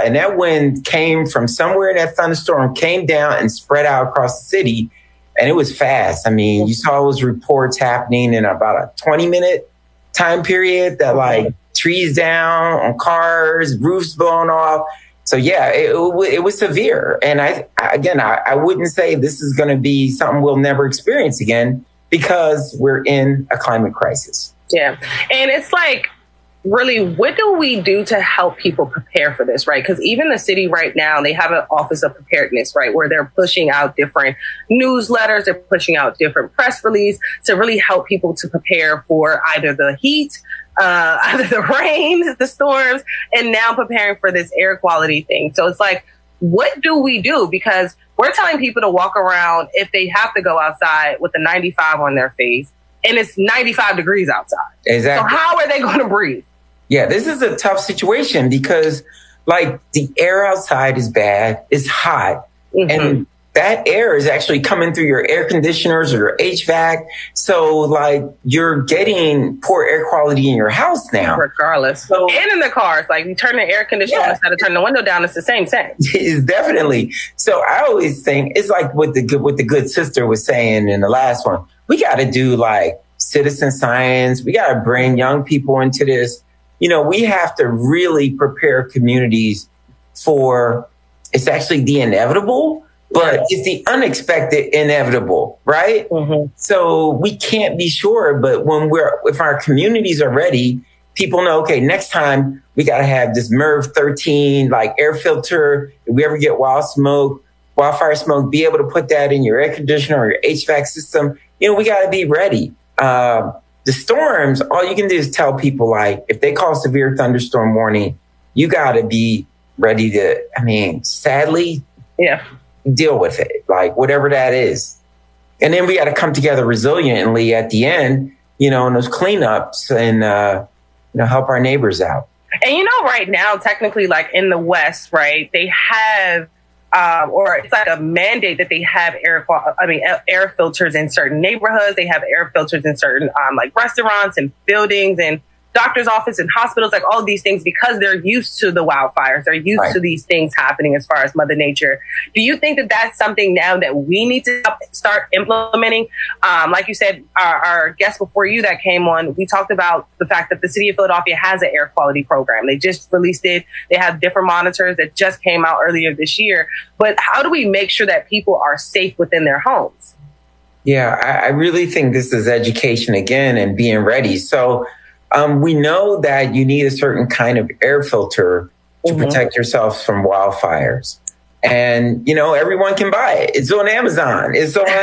And that wind came from somewhere in that thunderstorm, came down and spread out across the city. And it was fast. I mean, you saw those reports happening in about a 20-minute time period that like trees down on cars, roofs blown off. So yeah, it was severe. And I wouldn't say this is going to be something we'll never experience again because we're in a climate crisis. Yeah. And it's like, really, what do we do to help people prepare for this, right? Because even the city right now, they have an Office of Preparedness, right, where they're pushing out different newsletters, they're pushing out different press releases to really help people to prepare for either the heat, either the rain, the storms, and now preparing for this air quality thing. So it's like, what do we do? Because we're telling people to walk around if they have to go outside with a 95 on their face, and it's 95 degrees outside. Exactly. So how are they going to breathe? Yeah, this is a tough situation because, like, the air outside is bad. It's hot. And that air is actually coming through your air conditioners or your HVAC. So, like, you're getting poor air quality in your house now. Regardless. So, and in the cars. Like, you turn the air conditioner on instead of turning the window down. It's the same thing. It's definitely. So, I always think, it's like what the good sister was saying in the last one. We got to do, like, citizen science. We got to bring young people into this. You know, we have to really prepare communities for, it's actually the inevitable, but it's the unexpected inevitable, right? So we can't be sure, but if our communities are ready, people know, okay, next time we got to have this MERV 13, like air filter. If we ever get wildfire smoke, be able to put that in your air conditioner or your HVAC system. You know, we got to be ready. The storms, all you can do is tell people, like, if they call severe thunderstorm warning, you got to be ready to, sadly, deal with it, like whatever that is. And then we got to come together resiliently at the end, you know, in those cleanups and, help our neighbors out. And, right now, technically, like in the West, right, they have, or it's like a mandate that they have air filters in certain neighborhoods. They have air filters in certain like restaurants and buildings and doctor's office and hospitals, like all of these things, because they're used to the wildfires. They're used to these things happening as far as Mother Nature. Do you think that that's something now that we need to start implementing? Like you said, our guest before you that came on, we talked about the fact that the city of Philadelphia has an air quality program. They just released it. They have different monitors that just came out earlier this year. But how do we make sure that people are safe within their homes? Yeah, I really think this is education again and being ready. So we know that you need a certain kind of air filter to protect yourself from wildfires. And, everyone can buy it. It's on Amazon. It's on,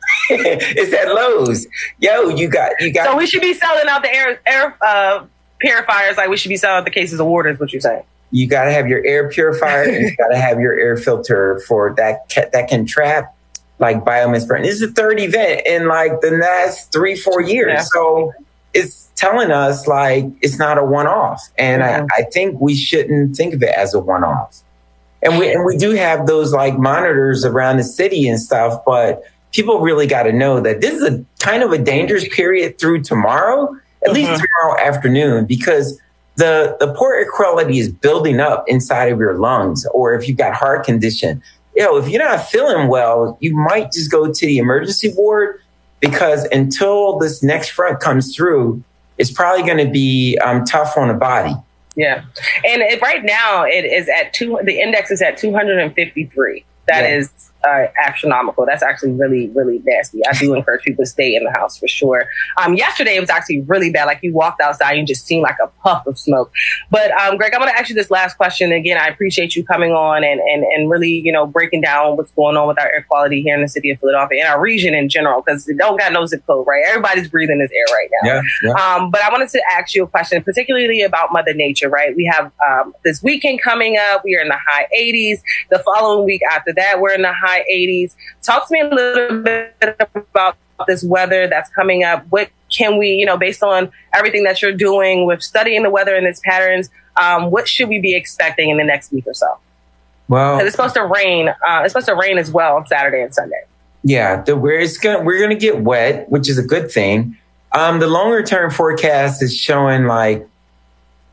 it's at Lowe's. You got. So we should be selling out the air purifiers like we should be selling out the cases of water is what you're saying. You got to have your air purifier and you got to have your air filter for that can trap like biomist burn. This is the third event in like the last 3-4 years. Yeah. So it's telling us like it's not a one-off. And I think we shouldn't think of it as a one-off. And we do have those like monitors around the city and stuff, but people really got to know that this is a kind of a dangerous period through tomorrow, at least tomorrow afternoon, because the poor air quality is building up inside of your lungs. Or if you've got heart condition, if you're not feeling well, you might just go to the emergency ward, because until this next front comes through, it's probably going to be tough on the body. Yeah. And right now it is at the index is at 253. That is astronomical. That's actually really, really nasty. I do encourage people to stay in the house for sure. Yesterday it was actually really bad. Like you walked outside, you just seen like a puff of smoke. But Greg, I'm going to ask you this last question. Again, I appreciate you coming on and really, breaking down what's going on with our air quality here in the city of Philadelphia and our region in general, because it don't got no zip code, right? Everybody's breathing this air right now. Yeah. But I wanted to ask you a question, particularly about Mother Nature, right? We have this weekend coming up. We are in the high 80s. The following week after that, we're in the high 80s. Talk to me a little bit about this weather that's coming up. What can we, based on everything that you're doing with studying the weather and its patterns, what should we be expecting in the next week or so? Well, it's supposed to rain. It's supposed to rain as well on Saturday and Sunday. Yeah, we're going to get wet, which is a good thing. The longer term forecast is showing like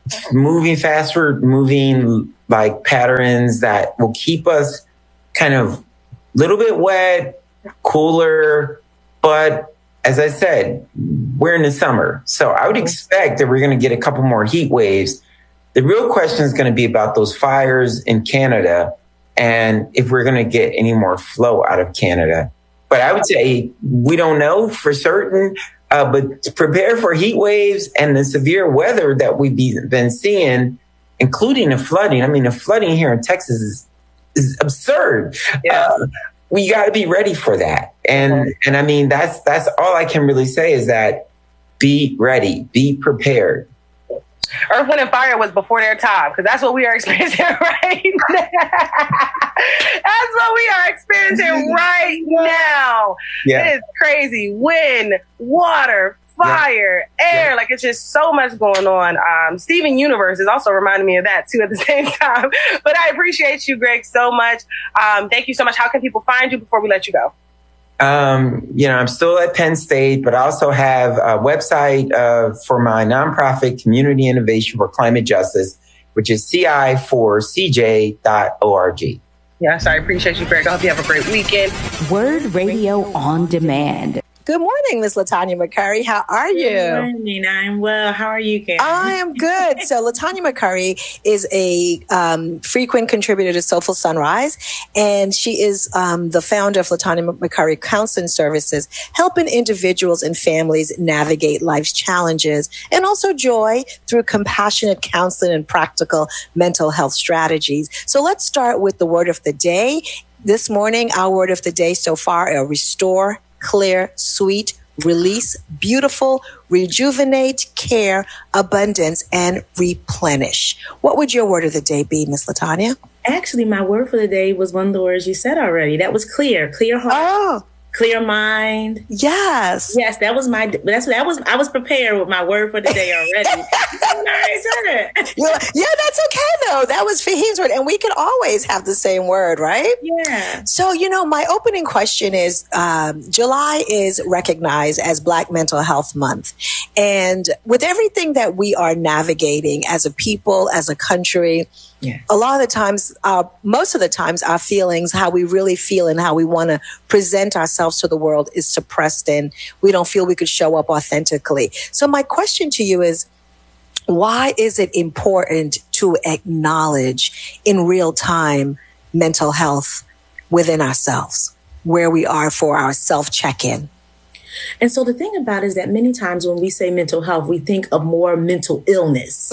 moving like patterns that will keep us kind of a little bit wet, cooler. But as I said, we're in the summer. So I would expect that we're going to get a couple more heat waves. The real question is going to be about those fires in Canada and if we're going to get any more flow out of Canada. But I would say we don't know for certain, but to prepare for heat waves and the severe weather that we've been seeing, including the flooding. I mean, the flooding here in Texas is absurd. Yeah. We got to be ready for that. And I mean, that's all I can really say is that be ready, be prepared. Earth, Wind, and Fire was before their time, because that's what we are experiencing right now. That's what we are experiencing right now. Yeah. It's crazy. Wind, water, fire, air. Like, it's just so much going on. Steven Universe is also reminding me of that too at the same time. But I appreciate you, Greg, so much. Thank you so much. How can people find you before we let you go? I'm still at Penn State, but I also have a website for my nonprofit Community Innovation for Climate Justice, which is ci4cj.org. Yes, I appreciate you, Greg. I hope you have a great weekend. Word Radio on Demand. Good morning, Ms. Latanya McCurry. How are you? Good morning. I'm well. How are you, Karen? I am good. So Latanya McCurry is a frequent contributor to Soulful Sunrise, and she is the founder of Latanya McCurry Counseling Services, helping individuals and families navigate life's challenges and also joy through compassionate counseling and practical mental health strategies. So let's start with the word of the day. This morning, our word of the day so far are restore, clear, sweet, release, beautiful, rejuvenate, care, abundance, and replenish. What would your word of the day be, Miss Latanya? Actually, my word for the day was one of the words you said already. That was clear. Clear heart. Clear mind. Yes. Yes, that was I was prepared with my word for the day already. I said it. Yeah, that's okay though. That was Fahim's word. And we can always have the same word, right? Yeah. So, my opening question is, July is recognized as Black Mental Health Month. And with everything that we are navigating as a people, as a country, yes, a lot of the times, most of the times, our feelings, how we really feel and how we want to present ourselves to the world is suppressed and we don't feel we could show up authentically. So my question to you is, why is it important to acknowledge in real time mental health within ourselves, where we are for our self-check-in? And so the thing about it is that many times when we say mental health, we think of more mental illness.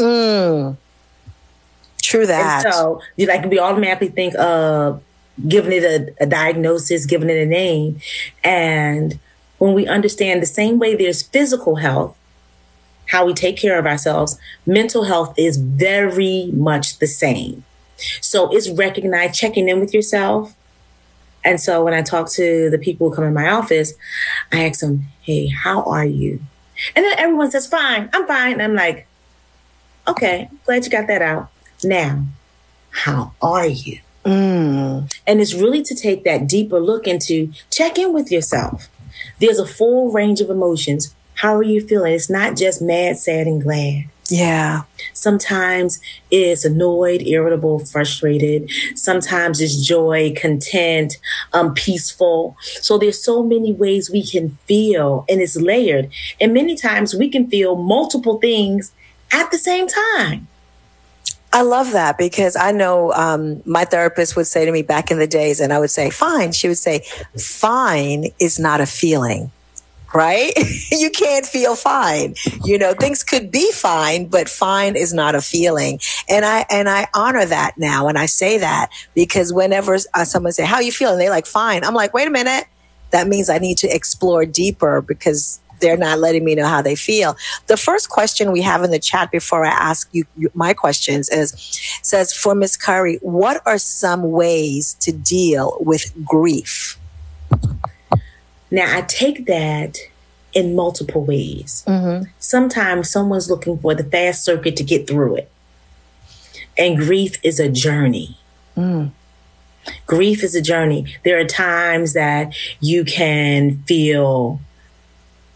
True that. And so we automatically think of giving it a diagnosis, giving it a name. And when we understand the same way there's physical health, how we take care of ourselves, mental health is very much the same. So it's recognized, checking in with yourself. And so when I talk to the people who come in my office, I ask them, hey, how are you? And then everyone says, fine, I'm fine. And I'm like, okay, glad you got that out. Now, how are you? And it's really to take that deeper look into check in with yourself. There's a full range of emotions. How are you feeling? It's not just mad, sad, and glad. Yeah. Sometimes it's annoyed, irritable, frustrated. Sometimes it's joy, content, peaceful. So there's so many ways we can feel, and it's layered. And many times we can feel multiple things at the same time. I love that because I know my therapist would say to me back in the days, and I would say, fine. She would say, fine is not a feeling, right? You can't feel fine. Things could be fine, but fine is not a feeling. And I honor that now. And I say that because whenever someone say, how are you feeling? They're like, fine. I'm like, wait a minute. That means I need to explore deeper because they're not letting me know how they feel. The first question we have in the chat before I ask you my questions says, for Ms. Curry, what are some ways to deal with grief? Now, I take that in multiple ways. Mm-hmm. Sometimes someone's looking for the fast circuit to get through it. And grief is a journey. Grief is a journey. There are times that you can feel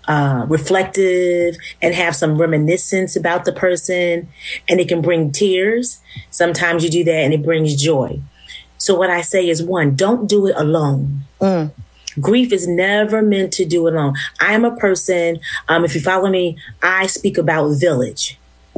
reflective and have some reminiscence about the person, and it can bring tears. Sometimes you do that and it brings joy. So what I say is, one, don't do it alone. Grief is never meant to do it alone. I am a person, if you follow me, I speak about village.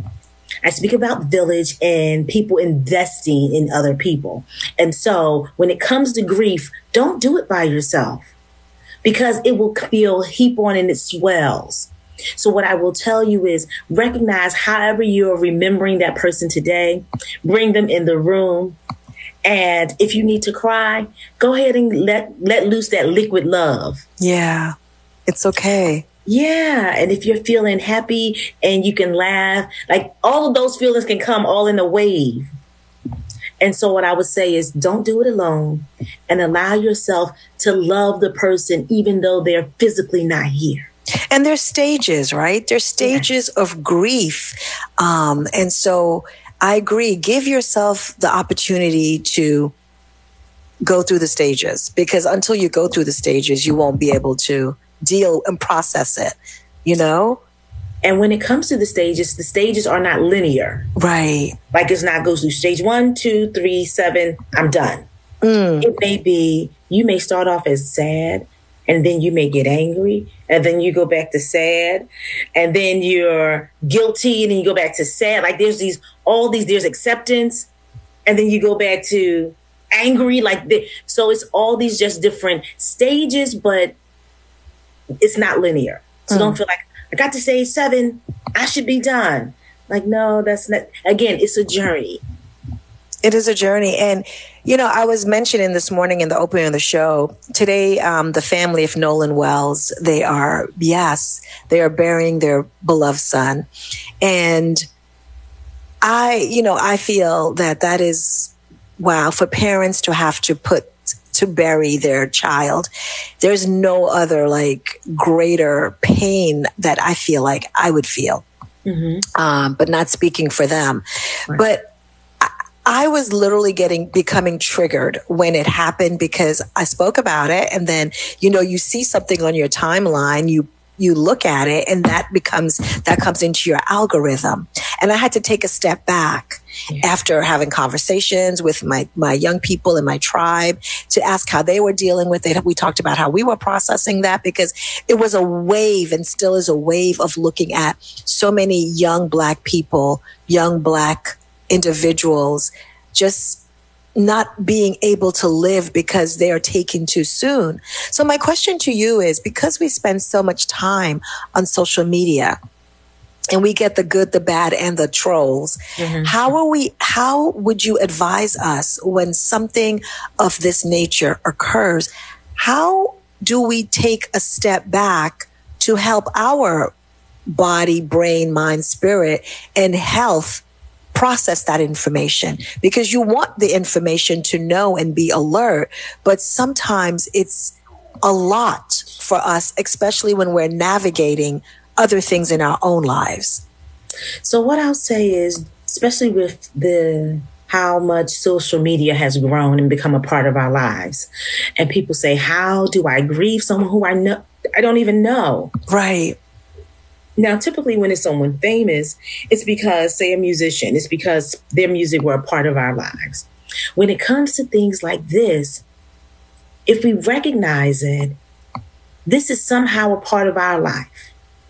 I speak about village and people investing in other people. And so when it comes to grief, don't do it by yourself, because it will feel heap on and it swells. So what I will tell you is recognize however you're remembering that person today, bring them in the room. And if you need to cry, go ahead and let loose that liquid love. Yeah, it's okay. Yeah. And if you're feeling happy and you can laugh, like all of those feelings can come all in a wave. And so what I would say is don't do it alone, and allow yourself to love the person even though they're physically not here. And there's stages, right? There's stages of grief. And so I agree. Give yourself the opportunity to go through the stages, because until you go through the stages, you won't be able to deal and process it, you know? And when it comes to the stages are not linear. Right. Like it's not goes through stage 1, 2, 3, 7, I'm done. It may be, you may start off as sad, and then you may get angry, and then you go back to sad, and then you're guilty, and then you go back to sad. Like there's there's acceptance, and then you go back to angry. So it's all these just different stages, but it's not linear. So don't feel like, I got to stage 7, I should be done. Like, no, that's not. Again, it's a journey. It is a journey. And, you know, I was mentioning this morning in the opening of the show, today, the family of Nolan Wells, they are burying their beloved son. And I feel that is, wow, for parents to have to bury their child. There's no other greater pain that I feel like I would feel, but not speaking for them. Right. But I was literally becoming triggered when it happened, because I spoke about it, and then, you see something on your timeline, you look at it, and that comes into your algorithm. And I had to take a step back after having conversations with my young people in my tribe to ask how they were dealing with it. We talked about how we were processing that, because it was a wave, and still is a wave, of looking at so many young Black people, young Black individuals, just not being able to live because they are taken too soon. So my question to you is, because we spend so much time on social media, and we get the good, the bad, and the trolls, how would you advise us when something of this nature occurs? How do we take a step back to help our body, brain, mind, spirit, and health process that information? Because you want the information to know and be alert, but sometimes it's a lot for us, especially when we're navigating other things in our own lives. So what I'll say is, especially with how much social media has grown and become a part of our lives, and people say, how do I grieve someone who I don't even know? Right. Now, typically when it's someone famous, it's because, say, a musician, it's because their music were a part of our lives. When it comes to things like this, if we recognize it, this is somehow a part of our life.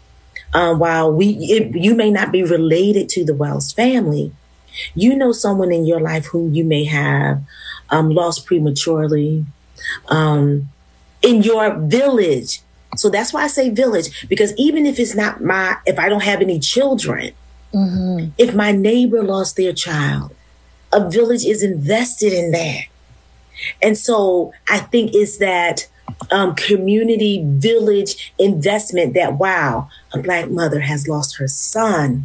While you may not be related to the Wells family, you know someone in your life whom you may have lost prematurely in your village. So that's why I say village, because even if it's not if I don't have any children, if my neighbor lost their child, a village is invested in that. And so I think it's that community village investment that, wow, a Black mother has lost her son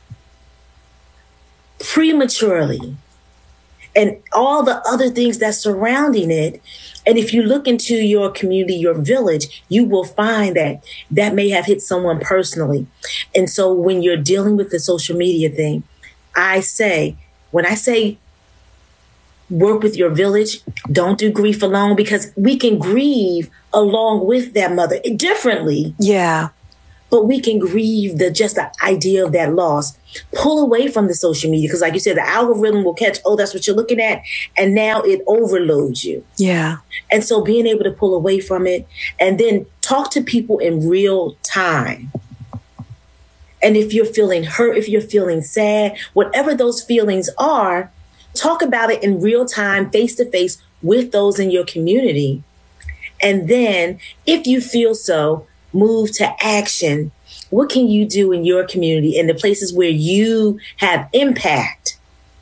prematurely, and all the other things that's surrounding it. And if you look into your community, your village, you will find that may have hit someone personally. And so when you're dealing with the social media thing, when I say work with your village, don't do grief alone, because we can grieve along with that mother differently. Yeah. but we can grieve the idea of that loss. Pull away from the social media, because like you said, the algorithm will catch, oh, that's what you're looking at, and now it overloads you. Yeah. And so being able to pull away from it and then talk to people in real time. And if you're feeling hurt, if you're feeling sad, whatever those feelings are, talk about it in real time, face to face with those in your community. And then if you feel so, move to action. What can you do in your community, in the places where you have impact?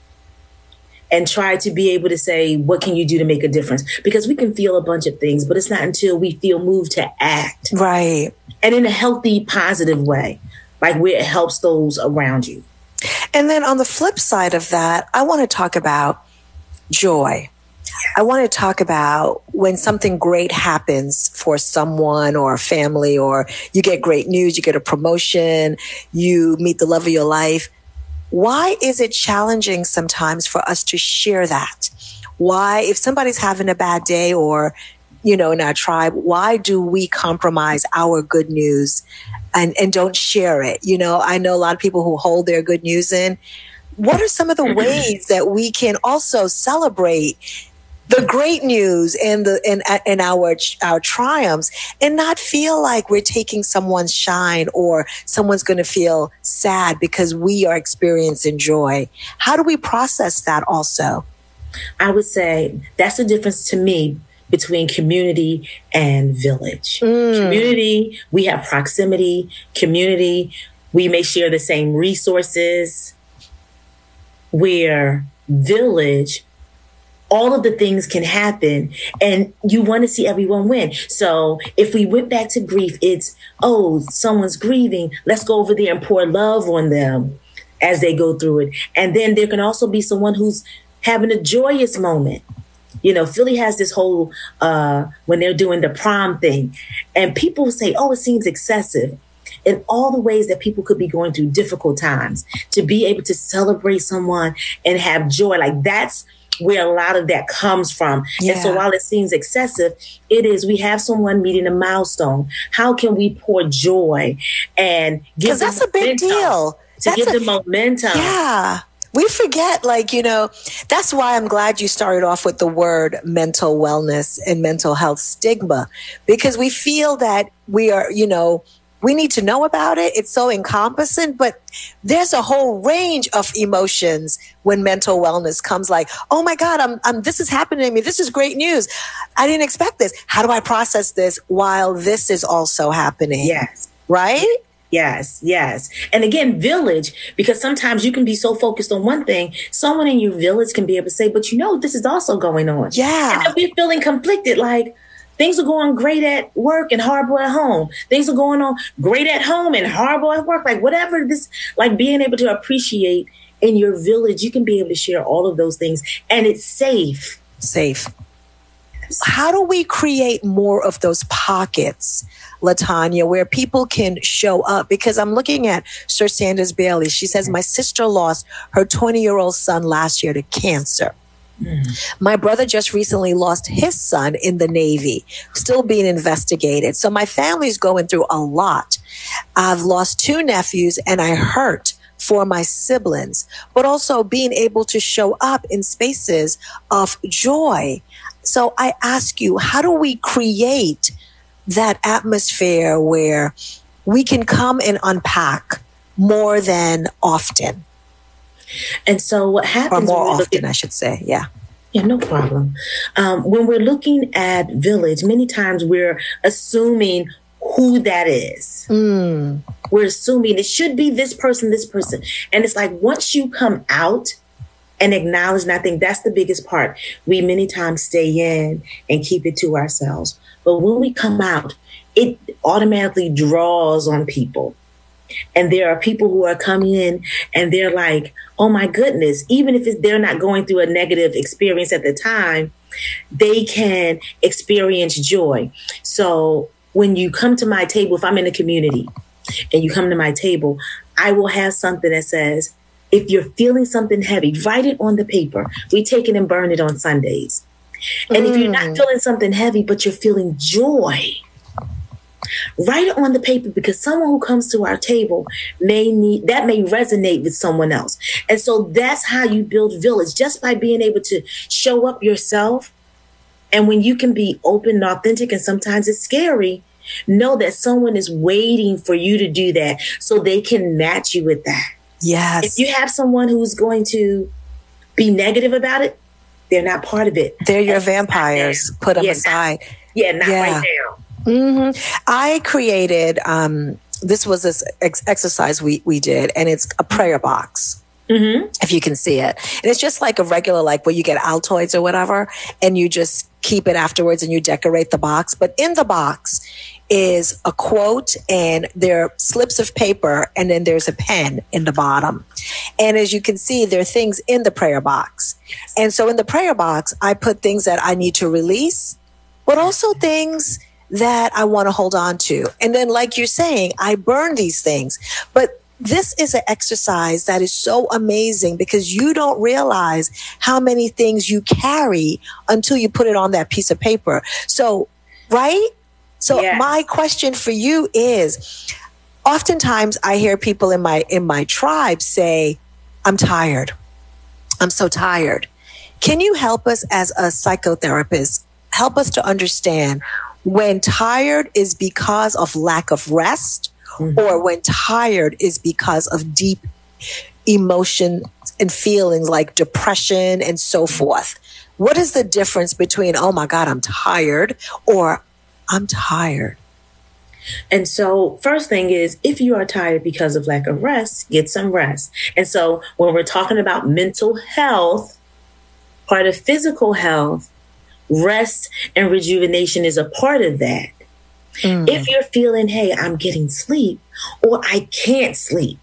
And try to be able to say, what can you do to make a difference? Because we can feel a bunch of things, but it's not until we feel moved to act. Right. And in a healthy, positive way, like where it helps those around you. And then on the flip side of that, I want to talk about joy. I want to talk about when something great happens for someone or a family, or you get great news, you get a promotion, you meet the love of your life. Why is it challenging sometimes for us to share that? Why, if somebody's having a bad day or, in our tribe, why do we compromise our good news and don't share it? I know a lot of people who hold their good news in. What are some of the ways that we can also celebrate the great news and our triumphs, and not feel like we're taking someone's shine or someone's going to feel sad because we are experiencing joy? How do we process that also? I would say that's the difference to me between community and village. Community, we have proximity. Community, we may share the same resources. Where village, all of the things can happen and you want to see everyone win. So if we went back to grief, it's, someone's grieving. Let's go over there and pour love on them as they go through it. And then there can also be someone who's having a joyous moment. Philly has this whole, when they're doing the prom thing, and people say, it seems excessive. In all the ways that people could be going through difficult times, to be able to celebrate someone and have joy, like that's where a lot of that comes from. Yeah. And so while it seems excessive, we have someone meeting a milestone. How can we pour joy and give them that's a big deal. Give them momentum. Yeah. We forget, that's why I'm glad you started off with the word mental wellness and mental health stigma, because we feel that we are, we need to know about it. It's so encompassing, but there's a whole range of emotions when mental wellness comes, like, oh my God, this is happening to me. This is great news. I didn't expect this. How do I process this while this is also happening? Yes. Right? Yes. And again, village, because sometimes you can be so focused on one thing, someone in your village can be able to say, but this is also going on. Yeah. And then we're feeling conflicted, like, things are going great at work and horrible at home. Things are going on great at home and horrible at work. Like whatever this, like being able to appreciate in your village, you can be able to share all of those things, and it's safe. Safe. How do we create more of those pockets, LaTanya, where people can show up? Because I'm looking at Sir Sanders Bailey. She says, my sister lost her 20-year-old son last year to cancer. My brother just recently lost his son in the Navy, still being investigated. So my family's going through a lot. I've lost 2 nephews and I hurt for my siblings, but also being able to show up in spaces of joy. So I ask you, how do we create that atmosphere where we can come and unpack more than often? And so what happens... Or more often, I should say. Yeah. Yeah, no problem. When we're looking at village, many times we're assuming who that is. We're assuming it should be this person. And it's like, once you come out and acknowledge, and I think that's the biggest part, we many times stay in and keep it to ourselves. But when we come out, it automatically draws on people. And there are people who are coming in and they're like, oh my goodness, even if they're not going through a negative experience at the time, they can experience joy. So when you come to my table, if I'm in a community and you come to my table, I will have something that says, if you're feeling something heavy, write it on the paper. We take it and burn it on Sundays. And if you're not feeling something heavy, but you're feeling joy, Write it on the paper, because someone who comes to our table may resonate with someone else. And so that's how you build village, just by being able to show up yourself. And when you can be open and authentic, and sometimes it's scary, know that someone is waiting for you to do that so they can match you with that. Yes. If you have someone who's going to be negative about it, they're not part of it. They're your vampires. Put them aside. Not right now. Mm-hmm. I created, this was this exercise we did, and it's a prayer box. Mm-hmm. If you can see it. And it's just like a regular, like where you get Altoids or whatever, and you just keep it afterwards and you decorate the box. But in the box is a quote, and there are slips of paper, and then there's a pen in the bottom. And as you can see, there are things in the prayer box. And so in the prayer box, I put things that I need to release, but also things that I want to hold on to. And then, like you're saying, I burn these things. But this is an exercise that is so amazing, because you don't realize how many things you carry until you put it on that piece of paper. So, right? So my question for you is, oftentimes I hear people in my tribe say, I'm tired. I'm so tired. Can you help us as a psychotherapist, help us to understand when tired is because of lack of rest, or when tired is because of deep emotion and feelings like depression and so forth? What is the difference between, oh my God, I'm tired, or I'm tired? And so first thing is, if you are tired because of lack of rest, get some rest. And so when we're talking about mental health, part of physical health, rest and rejuvenation is a part of that. If you're feeling, hey, I'm getting sleep, or I can't sleep,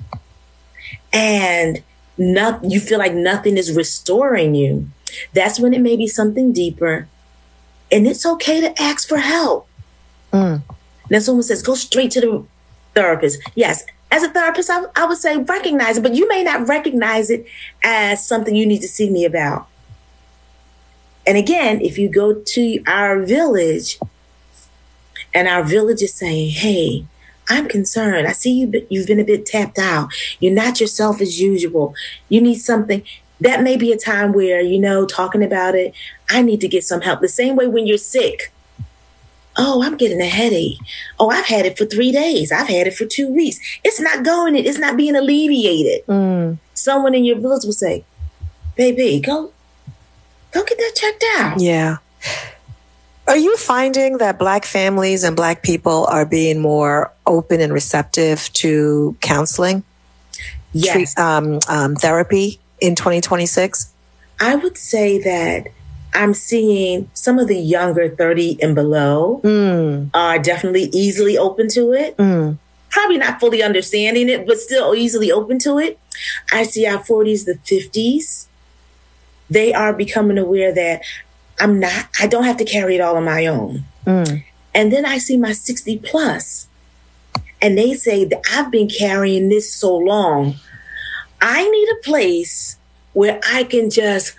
and you feel like nothing is restoring you, that's when it may be something deeper. And it's okay to ask for help. Now someone says, go straight to the therapist. Yes, as a therapist, I would say recognize it, but you may not recognize it as something you need to see me about. And again, if you go to our village, and our village is saying, hey, I'm concerned. I see you've been a bit tapped out. You're not yourself as usual. You need something. That may be a time where, talking about it, I need to get some help. The same way when you're sick. Oh, I'm getting a headache. Oh, I've had it for 3 days. I've had it for 2 weeks. It's not going. It's not being alleviated. Someone in your village will say, baby, go get that checked out. Yeah. Are you finding that Black families and Black people are being more open and receptive to counseling? Yes. Therapy in 2026? I would say that I'm seeing some of the younger 30 and below are definitely easily open to it. Probably not fully understanding it, but still easily open to it. I see our 40s, the 50s. They are becoming aware that I don't have to carry it all on my own. And then I see my 60 plus, and they say that I've been carrying this so long. I need a place where I can just,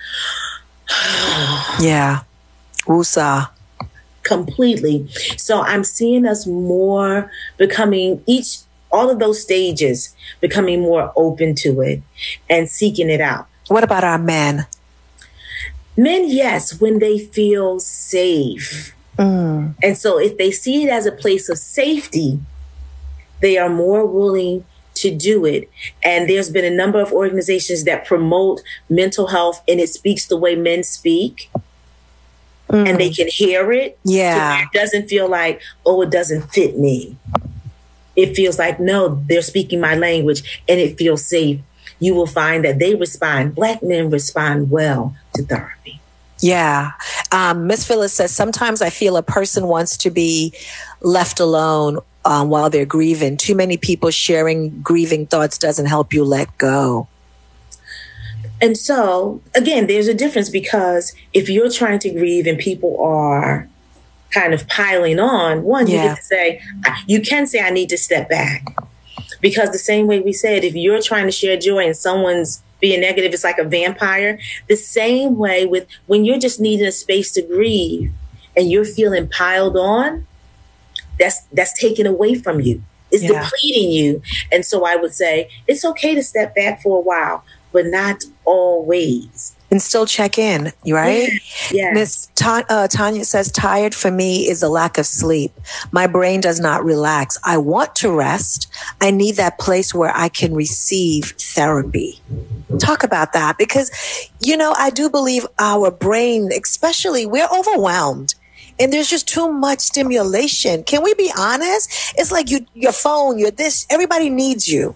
woosah. Completely. So I'm seeing us more becoming all of those stages, becoming more open to it and seeking it out. What about our men? Men, yes, when they feel safe. And so if they see it as a place of safety, they are more willing to do it. And there's been a number of organizations that promote mental health, and it speaks the way men speak. And they can hear it. Yeah. So it doesn't feel like, oh, it doesn't fit me. It feels like, no, they're speaking my language, and it feels safe. You will find that they respond. Black men respond well to therapy. Yeah. Miss Phyllis says, sometimes I feel a person wants to be left alone while they're grieving. Too many people sharing grieving thoughts doesn't help you let go. And so, again, there's a difference, because if you're trying to grieve and people are kind of piling on, one, you get to say, you can say, I need to step back. Because the same way we said, if you're trying to share joy and someone's being negative, it's like a vampire. The same way with when you're just needing a space to grieve and you're feeling piled on, that's taken away from you. It's depleting you. And so I would say it's okay to step back for a while, but not always. And still check in, right? Yeah. Miss Tanya says, tired for me is a lack of sleep. My brain does not relax. I want to rest. I need that place where I can receive therapy. Talk about that, because, I do believe our brain, especially, we're overwhelmed. And there's just too much stimulation. Can we be honest? It's like your phone, you're this, everybody needs you.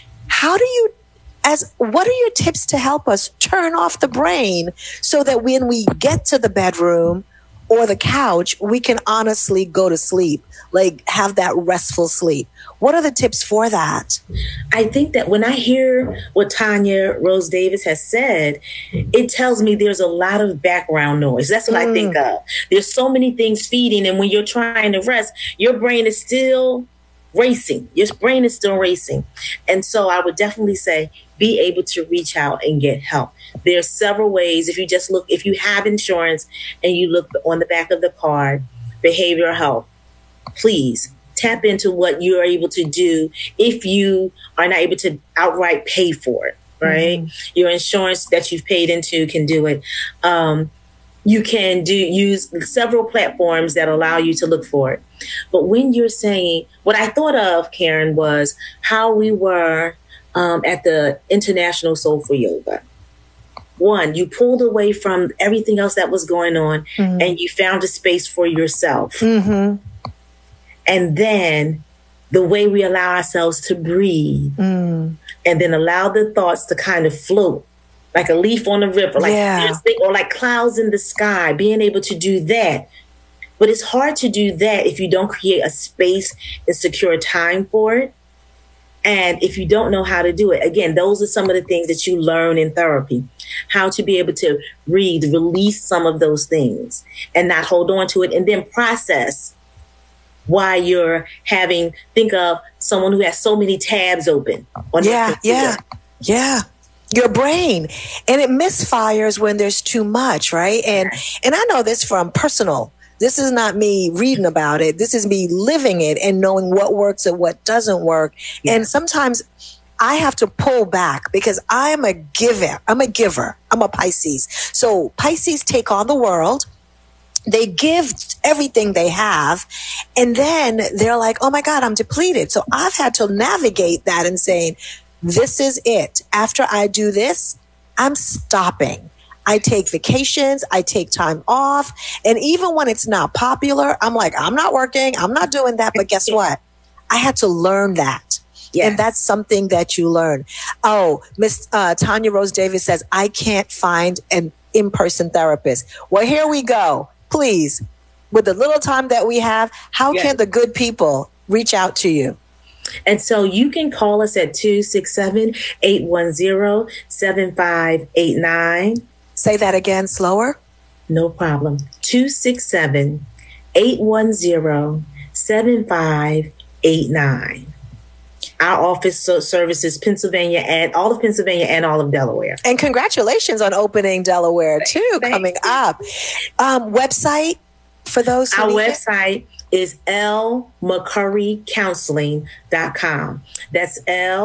What are your tips to help us turn off the brain so that when we get to the bedroom or the couch, we can honestly go to sleep, like have that restful sleep? What are the tips for that? I think that when I hear what Tanya Rose Davis has said, it tells me there's a lot of background noise. That's what I think of. There's so many things feeding, and when you're trying to rest, your brain is still racing. Your brain is still racing. And so I would definitely say be able to reach out and get help. There's several ways. If you have insurance and you look on the back of the card, behavioral health, please tap into what you are able to do if you are not able to outright pay for it, right? Your insurance that you've paid into can do it. You can use several platforms that allow you to look for it. But when you're saying, what I thought of, Karen, was how we were at the International Soulful Yoga. One, you pulled away from everything else that was going on and you found a space for yourself. And then the way we allow ourselves to breathe and then allow the thoughts to kind of float like a leaf on a river, or like clouds in the sky, being able to do that. But it's hard to do that if you don't create a space and secure time for it. And if you don't know how to do it, again, those are some of the things that you learn in therapy, how to be able to release some of those things and not hold on to it, and then process why you're think of someone who has so many tabs open on their computer. Your brain, and it misfires when there's too much, right? And I know this from personal. This is not me reading about it. This is me living it and knowing what works and what doesn't work. And sometimes I have to pull back because I'm a giver. I'm a Pisces. So Pisces take on the world. They give everything they have. And then they're like, oh my God, I'm depleted. So I've had to navigate that and saying, this is it. After I do this, I'm stopping. I take vacations. I take time off. And even when it's not popular, I'm like, I'm not working. I'm not doing that. But guess what? I had to learn that. Yes. And that's something that you learn. Oh, Miss Tanya Rose Davis says, I can't find an in-person therapist. Well, here we go. Please, with the little time that we have, how can the good people reach out to you? And so you can call us at 267-810-7589. Say that again, slower. No problem. 267-810-7589. Our office services Pennsylvania and all of Pennsylvania and all of Delaware. And congratulations on opening Delaware too, coming up. Website for those who need website is lmccurrycounseling.com. That's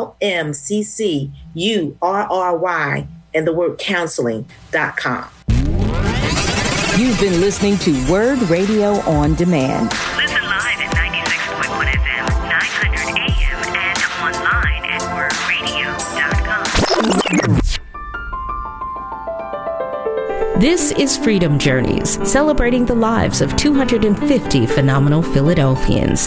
LMCCURRY and the word counseling.com. You've been listening to Word Radio on Demand. Listen live at 96.1 FM, 900 AM, and online at wordradio.com. This is Freedom Journeys, celebrating the lives of 250 phenomenal Philadelphians.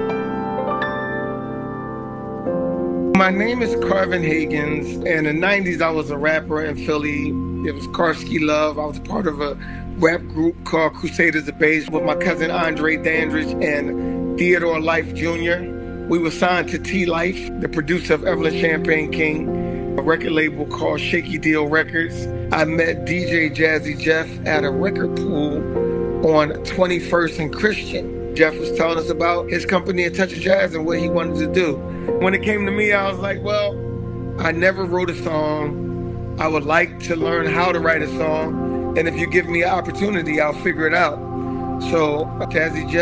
My name is Carvin Higgins. In the 90s, I was a rapper in Philly. It was Karski Love. I was part of a rap group called Crusaders of Bass with my cousin Andre Dandridge and Theodore Life Jr. We were signed to T-Life, the producer of Evelyn Champagne King, a record label called Shaky Deal Records. I met DJ Jazzy Jeff at a record pool on 21st and Christian. Jeff was telling us about his company, A Touch of Jazz, and what he wanted to do. When it came to me, I was like, well, I never wrote a song. I would like to learn how to write a song. And if you give me an opportunity, I'll figure it out. So Jazzy Jeff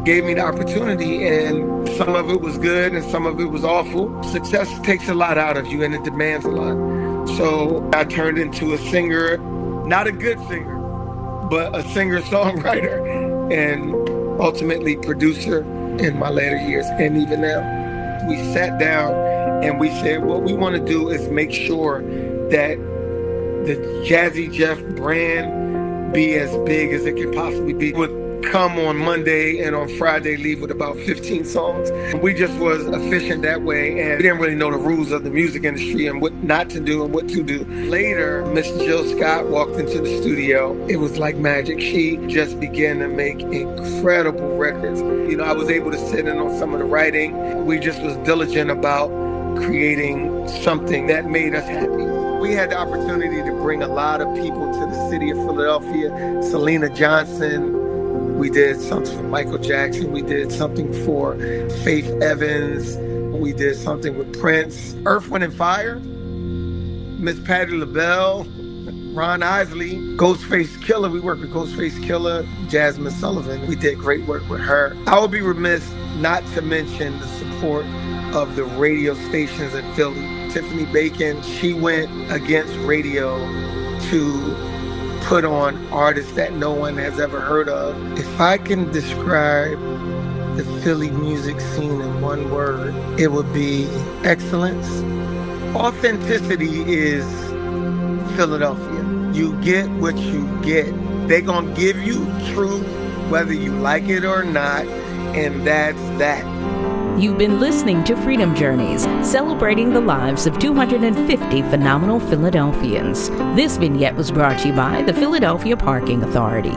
gave me the opportunity, and some of it was good and some of it was awful. Success takes a lot out of you and it demands a lot. So I turned into a singer, not a good singer, but a singer-songwriter and ultimately producer in my later years and even now. We sat down and we said, what we want to do is make sure that the Jazzy Jeff brand be as big as it can possibly be. Would come on Monday and on Friday leave with about 15 songs. We just was efficient that way, and we didn't really know the rules of the music industry and what not to do and what to do. Later, Miss Jill Scott walked into the studio. It was like magic. She just began to make incredible records. You know, I was able to sit in on some of the writing. We just was diligent about creating something that made us happy. We had the opportunity to bring a lot of people to the city of Philadelphia. Selena Johnson. We did something for Michael Jackson. We did something for Faith Evans. We did something with Prince. Earth, Wind & Fire. Miss Patti LaBelle. Ron Isley. Ghostface Killah. We worked with Ghostface Killah. Jasmine Sullivan. We did great work with her. I would be remiss not to mention the support of the radio stations in Philly. Tiffany Bacon, she went against radio to put on artists that no one has ever heard of. If I can describe the Philly music scene in one word, it would be excellence. Authenticity is Philadelphia. You get what you get. They're gonna give you truth whether you like it or not, and that's that. You've been listening to Freedom Journeys, celebrating the lives of 250 phenomenal Philadelphians. This vignette was brought to you by the Philadelphia Parking Authority.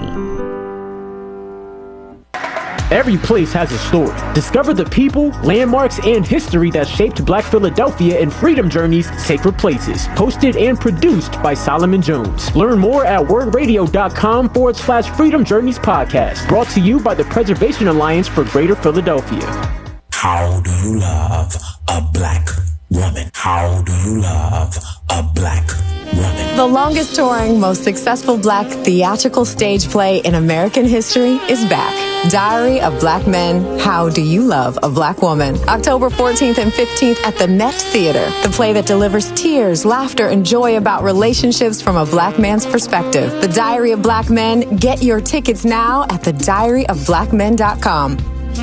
Every place has a story. Discover the people, landmarks, and history that shaped Black Philadelphia in Freedom Journeys Sacred Places. Hosted and produced by Solomon Jones. Learn more at wordradio.com/Freedom Journeys podcast. Brought to you by the Preservation Alliance for Greater Philadelphia. How do you love a black woman? How do you love a black woman? The longest touring, most successful black theatrical stage play in American history is back. Diary of Black Men, How Do You Love a Black Woman? October 14th and 15th at the Met Theater. The play that delivers tears, laughter, and joy about relationships from a black man's perspective. The Diary of Black Men. Get your tickets now at thediaryofblackmen.com.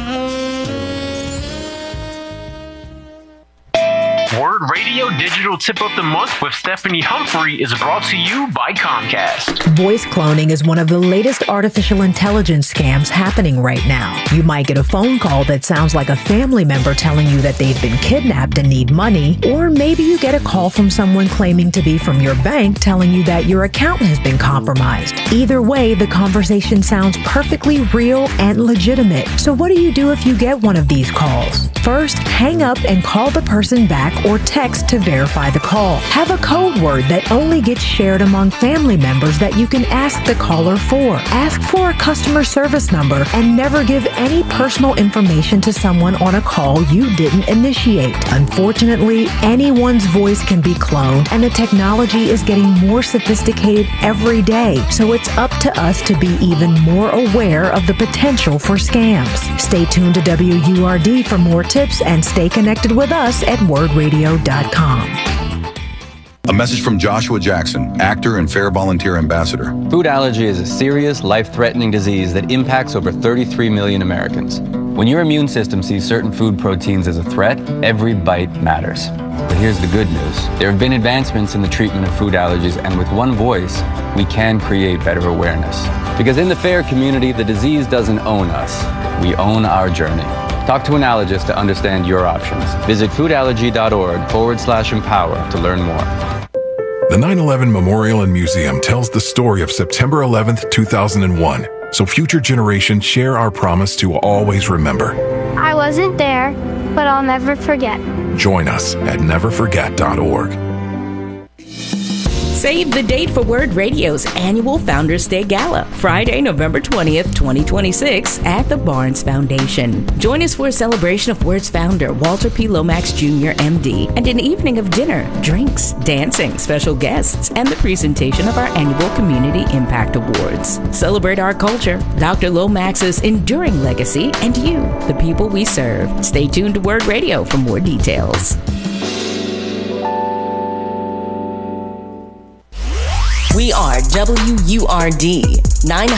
Word Radio Digital Tip of the Month with Stephanie Humphrey is brought to you by Comcast. Voice cloning is one of the latest artificial intelligence scams happening right now. You might get a phone call that sounds like a family member telling you that they've been kidnapped and need money, or maybe you get a call from someone claiming to be from your bank telling you that your account has been compromised. Either way, the conversation sounds perfectly real and legitimate. So what do you do if you get one of these calls? First, hang up and call the person back or text to verify the call. Have a code word that only gets shared among family members that you can ask the caller for. Ask for a customer service number and never give any personal information to someone on a call you didn't initiate. Unfortunately, anyone's voice can be cloned, and the technology is getting more sophisticated every day, so it's up to us to be even more aware of the potential for scams. Stay tuned to WURD for more tips and stay connected with us at wordradio.com. A message from Joshua Jackson, actor and Fair Volunteer Ambassador. Food allergy is a serious, life-threatening disease that impacts over 33 million Americans. When your immune system sees certain food proteins as a threat, every bite matters. But here's the good news. There have been advancements in the treatment of food allergies, and with one voice, we can create better awareness. Because in the FAIR community, the disease doesn't own us. We own our journey. Talk to an allergist to understand your options. Visit foodallergy.org/empower to learn more. The 9/11 Memorial and Museum tells the story of September 11th, 2001, so future generations share our promise to always remember. I wasn't there, but I'll never forget. Join us at neverforget.org. Save the date for Word Radio's annual Founders Day Gala, Friday, November 20th, 2026 at the Barnes Foundation. Join us for a celebration of Word's founder, Walter P. Lomax Jr., MD, and an evening of dinner, drinks, dancing, special guests, and the presentation of our annual Community Impact Awards. Celebrate our culture, Dr. Lomax's enduring legacy, and you, the people we serve. Stay tuned to Word Radio for more details. We are WURD 900.